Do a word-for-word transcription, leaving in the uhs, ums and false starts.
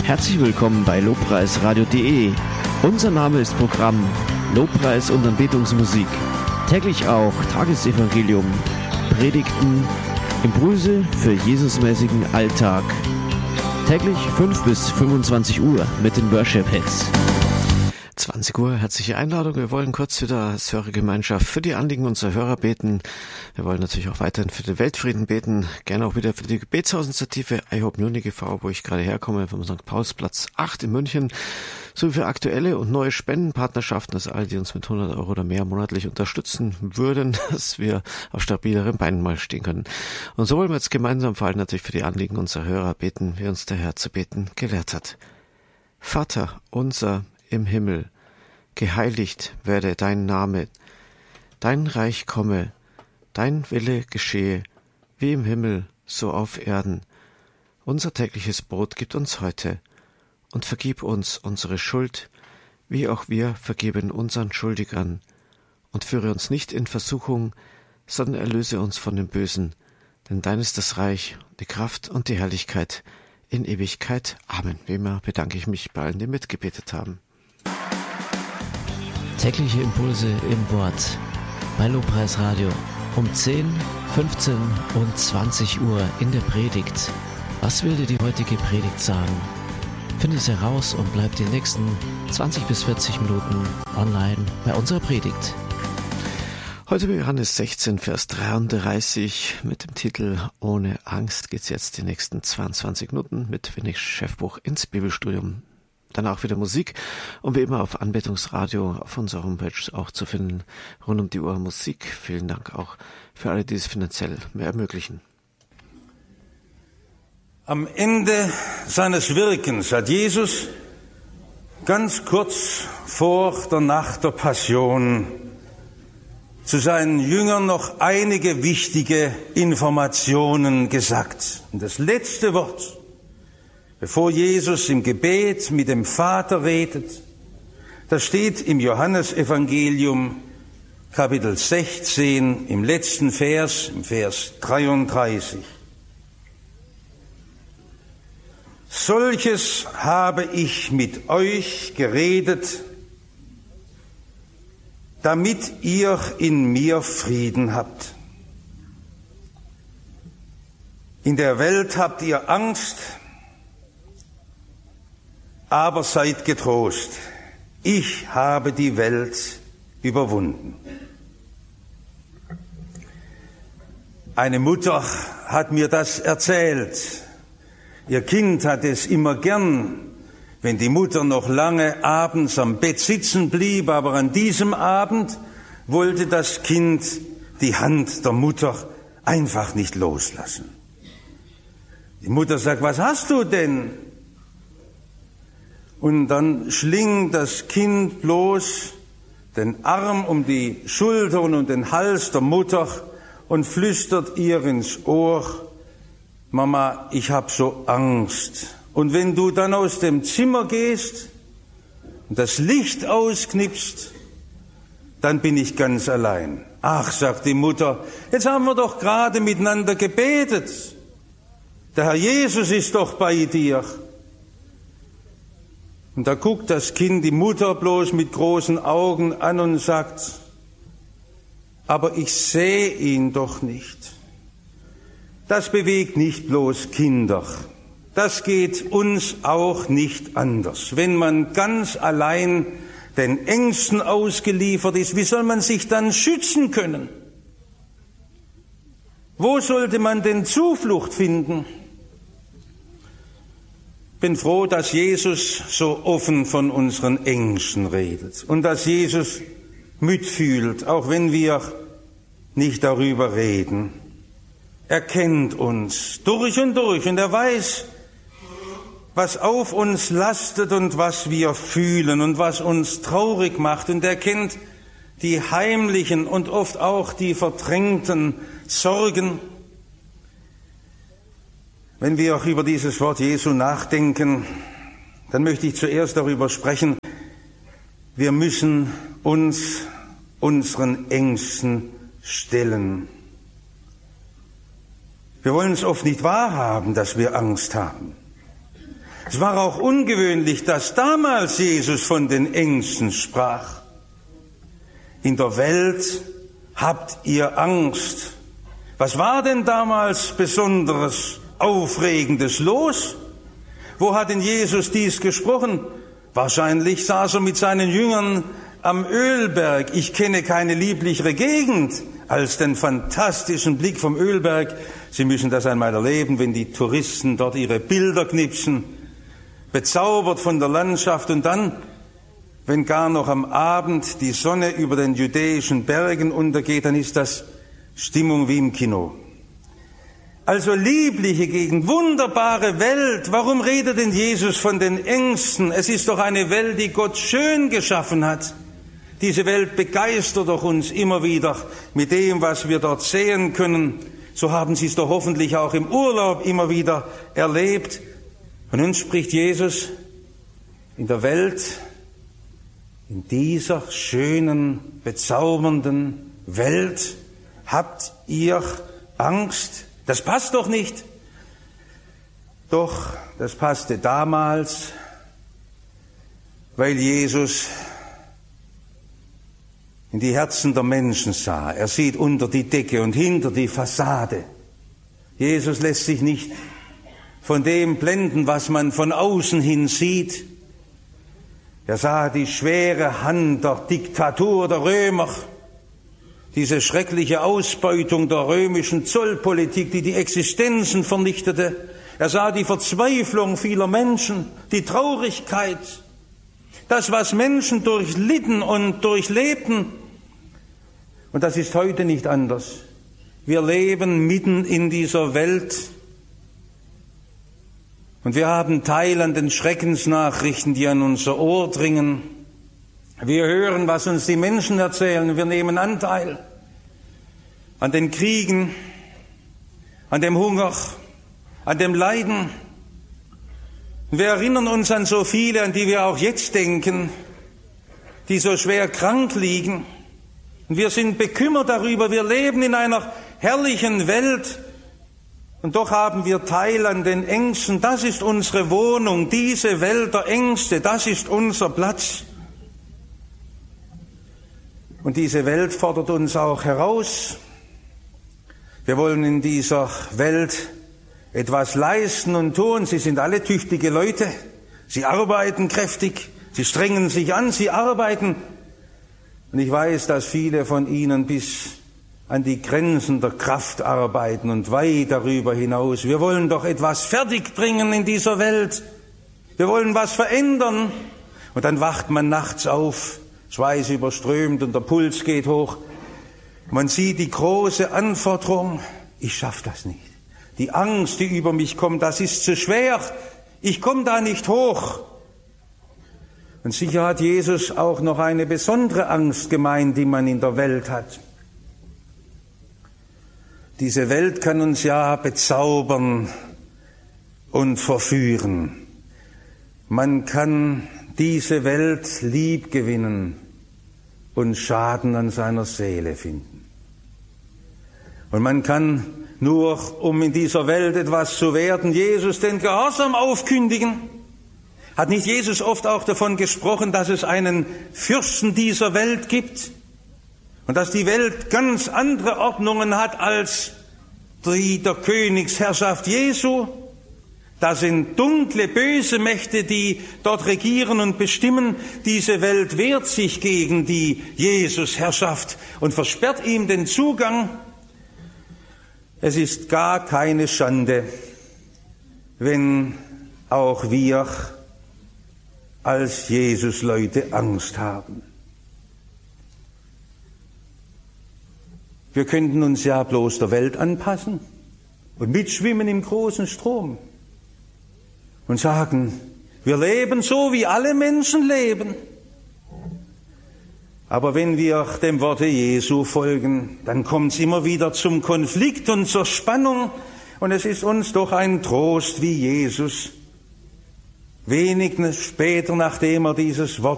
Herzlich willkommen bei lobpreisradio punkt de. Unser Name ist Programm Lobpreis und Anbetungsmusik. Täglich auch Tagesevangelium, Predigten, Impulse für Jesusmäßigen Alltag. Täglich fünf bis fünfundzwanzig Uhr mit den Worship-Hits. zwanzig Uhr, herzliche Einladung. Wir wollen kurz wieder als Hörergemeinschaft für die Anliegen unserer Hörer beten. Wir wollen natürlich auch weiterhin für den Weltfrieden beten. Gerne auch wieder für die Gebetshausinitiative I Hope Munich e V, wo ich gerade herkomme, vom Sankt Paulsplatz acht in München. Sowie für aktuelle und neue Spendenpartnerschaften, dass alle, die uns mit hundert Euro oder mehr monatlich unterstützen würden, dass wir auf stabileren Beinen mal stehen können. Und so wollen wir jetzt gemeinsam vor allem natürlich für die Anliegen unserer Hörer beten, wie uns der Herr zu beten gelehrt hat. Vater unser im Himmel, geheiligt werde dein Name, dein Reich komme, dein Wille geschehe, wie im Himmel, so auf Erden. Unser tägliches Brot gib uns heute und vergib uns unsere Schuld, wie auch wir vergeben unseren Schuldigern. Und führe uns nicht in Versuchung, sondern erlöse uns von dem Bösen, denn dein ist das Reich, die Kraft und die Herrlichkeit in Ewigkeit. Amen. Wie immer bedanke ich mich bei allen, die mitgebetet haben. Tägliche Impulse im Wort bei Lobpreisradio um zehn, fünfzehn und zwanzig Uhr in der Predigt. Was will dir die heutige Predigt sagen? Finde es heraus und bleib die nächsten zwanzig bis vierzig Minuten online bei unserer Predigt. Heute bei Johannes sechzehn, Vers dreiunddreißig mit dem Titel Ohne Angst geht's jetzt die nächsten zweiundzwanzig Minuten mit wenig Chefbuch ins Bibelstudium. Danach wieder Musik und wie immer auf Anbetungsradio auf unserer Homepage auch zu finden, rund um die Uhr Musik. Vielen Dank auch für alle, die es finanziell mehr ermöglichen. Am Ende seines Wirkens hat Jesus ganz kurz vor der Nacht der Passion zu seinen Jüngern noch einige wichtige Informationen gesagt. Und das letzte Wort, bevor Jesus im Gebet mit dem Vater redet, das steht im Johannesevangelium Kapitel sechzehn im letzten Vers, im Vers dreiunddreißig. Solches habe ich mit euch geredet, damit ihr in mir Frieden habt. In der Welt habt ihr Angst, aber seid getrost, ich habe die Welt überwunden. Eine Mutter hat mir das erzählt. Ihr Kind hat es immer gern, wenn die Mutter noch lange abends am Bett sitzen blieb, aber an diesem Abend wollte das Kind die Hand der Mutter einfach nicht loslassen. Die Mutter sagt, was hast du denn? Und dann schlingt das Kind bloß den Arm um die Schultern und den Hals der Mutter und flüstert ihr ins Ohr, Mama, ich hab so Angst. Und wenn du dann aus dem Zimmer gehst und das Licht ausknipst, dann bin ich ganz allein. Ach, sagt die Mutter, jetzt haben wir doch gerade miteinander gebetet. Der Herr Jesus ist doch bei dir. Und da guckt das Kind die Mutter bloß mit großen Augen an und sagt, aber ich sehe ihn doch nicht. Das bewegt nicht bloß Kinder. Das geht uns auch nicht anders. Wenn man ganz allein den Ängsten ausgeliefert ist, wie soll man sich dann schützen können? Wo sollte man denn Zuflucht finden? Ich bin froh, dass Jesus so offen von unseren Ängsten redet und dass Jesus mitfühlt, auch wenn wir nicht darüber reden. Er kennt uns durch und durch und er weiß, was auf uns lastet und was wir fühlen und was uns traurig macht. Und er kennt die heimlichen und oft auch die verdrängten Sorgen. Wenn wir auch über dieses Wort Jesu nachdenken, dann möchte ich zuerst darüber sprechen, wir müssen uns unseren Ängsten stellen. Wir wollen es oft nicht wahrhaben, dass wir Angst haben. Es war auch ungewöhnlich, dass damals Jesus von den Ängsten sprach. In der Welt habt ihr Angst. Was war denn damals Besonderes, Aufregendes los? Wo hat denn Jesus dies gesprochen? Wahrscheinlich saß er mit seinen Jüngern am Ölberg. Ich kenne keine lieblichere Gegend als den fantastischen Blick vom Ölberg. Sie müssen das einmal erleben, wenn die Touristen dort ihre Bilder knipsen, bezaubert von der Landschaft, und dann, wenn gar noch am Abend die Sonne über den judäischen Bergen untergeht, dann ist das Stimmung wie im Kino. Also liebliche Gegend, wunderbare Welt. Warum redet denn Jesus von den Ängsten? Es ist doch eine Welt, die Gott schön geschaffen hat. Diese Welt begeistert doch uns immer wieder mit dem, was wir dort sehen können. So haben Sie es doch hoffentlich auch im Urlaub immer wieder erlebt. Und nun spricht Jesus: In der Welt, in dieser schönen, bezaubernden Welt habt ihr Angst. Das passt doch nicht. Doch, das passte damals, weil Jesus in die Herzen der Menschen sah. Er sieht unter die Decke und hinter die Fassade. Jesus lässt sich nicht von dem blenden, was man von außen hin sieht. Er sah die schwere Hand der Diktatur der Römer, diese schreckliche Ausbeutung der römischen Zollpolitik, die die Existenzen vernichtete. Er sah die Verzweiflung vieler Menschen, die Traurigkeit, das, was Menschen durchlitten und durchlebten. Und das ist heute nicht anders. Wir leben mitten in dieser Welt und wir haben Teil an den Schreckensnachrichten, die an unser Ohr dringen. Wir hören, was uns die Menschen erzählen. Wir nehmen Anteil an den Kriegen, an dem Hunger, an dem Leiden. Wir erinnern uns an so viele, an die wir auch jetzt denken, die so schwer krank liegen. Und wir sind bekümmert darüber. Wir leben in einer herrlichen Welt und doch haben wir Teil an den Ängsten. Das ist unsere Wohnung, diese Welt der Ängste, das ist unser Platz. Und diese Welt fordert uns auch heraus. Wir wollen in dieser Welt etwas leisten und tun. Sie sind alle tüchtige Leute. Sie arbeiten kräftig. Sie strengen sich an. Sie arbeiten. Und ich weiß, dass viele von Ihnen bis an die Grenzen der Kraft arbeiten und weit darüber hinaus. Wir wollen doch etwas fertigbringen in dieser Welt. Wir wollen was verändern. Und dann wacht man nachts auf, Schweiß überströmt und der Puls geht hoch. Man sieht die große Anforderung: Ich schaffe das nicht. Die Angst, die über mich kommt, das ist zu schwer. Ich komme da nicht hoch. Und sicher hat Jesus auch noch eine besondere Angst gemeint, die man in der Welt hat. Diese Welt kann uns ja bezaubern und verführen. Man kann diese Welt lieb gewinnen und Schaden an seiner Seele finden. Und man kann nur, um in dieser Welt etwas zu werden, Jesus den Gehorsam aufkündigen. Hat nicht Jesus oft auch davon gesprochen, dass es einen Fürsten dieser Welt gibt und dass die Welt ganz andere Ordnungen hat als die der Königsherrschaft Jesu? Da sind dunkle, böse Mächte, die dort regieren und bestimmen. Diese Welt wehrt sich gegen die Jesus-Herrschaft und versperrt ihm den Zugang. Es ist gar keine Schande, wenn auch wir als Jesus-Leute Angst haben. Wir könnten uns ja bloß der Welt anpassen und mitschwimmen im großen Strom und sagen, wir leben so, wie alle Menschen leben. Aber wenn wir dem Worte Jesu folgen, dann kommt es immer wieder zum Konflikt und zur Spannung. Und es ist uns doch ein Trost, wie Jesus wenig später, nachdem er dieses Wort